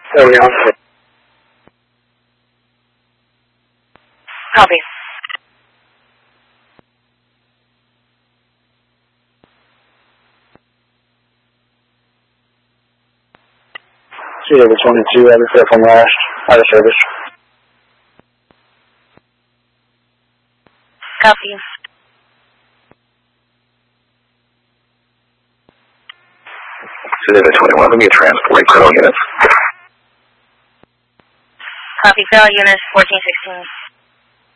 Carry on. Copy. Sea Eagle 22, clear from last. Out of service. Copy. Sea Eagle 21, let me transport Colonel units. Copy, Colonel units 1416.